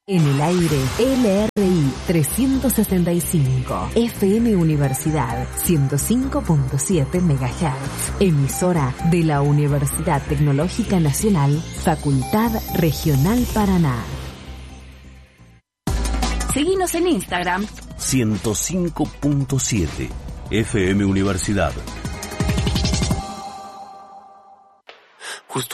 En el aire, LRI 365, FM Universidad 105.7 MHz, emisora de la Universidad Tecnológica Nacional, Facultad Regional Paraná. Seguinos en Instagram 105.7 FM Universidad.